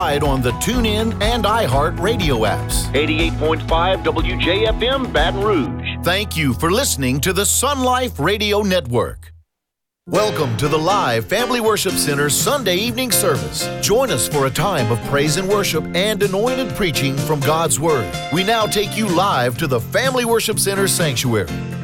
On the TuneIn and iHeart radio apps. 88.5 WJFM Baton Rouge. Thank you for listening to the Sun Life Radio Network. Welcome to the live Family Worship Center Sunday evening service. Join us for a time of praise and worship and anointed preaching from God's Word. We now take you live to the Family Worship Center Sanctuary.